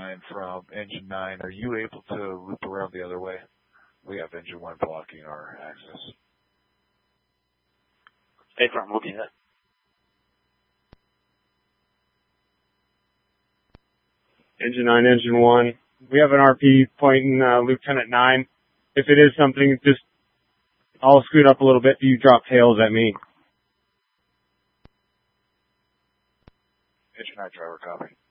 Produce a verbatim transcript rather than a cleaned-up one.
nine from engine nine. Are you able to loop around the other way? We have engine one blocking our access. Hey, firm, looking at. Engine nine, engine one. We have an R P pointing uh, Lieutenant nine. If it is something, just I'll scoot up a little bit. You drop tails at me. Engine nine driver, copy.